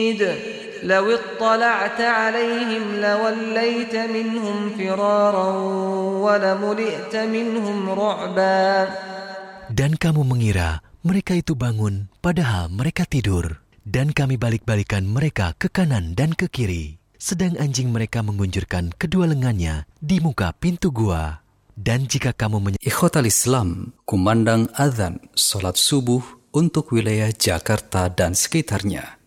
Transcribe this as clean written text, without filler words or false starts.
لو اطلعت عليهم لوليت منهم فرارا ولملئت منهم رعبا. Dan kamu mengira mereka itu bangun padahal mereka tidur. Dan kami balik-balikan mereka ke kanan dan ke kiri. Sedang anjing mereka mengunjurkan kedua lengannya di muka pintu gua. Dan jika kamu Ikhwatal Islam, kumandang azan salat subuh untuk wilayah Jakarta dan sekitarnya.